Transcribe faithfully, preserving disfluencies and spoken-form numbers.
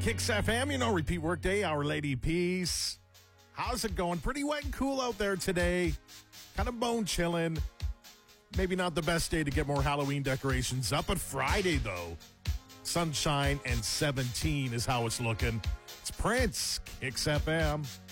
Kicks F M, you know, repeat workday, Our Lady Peace. How's it going? Pretty wet and cool out there today. Kind of bone chilling. Maybe not the best day to get more Halloween decorations up, but Friday, though. Sunshine and seventeen is how it's looking. It's Prince, Kicks F M.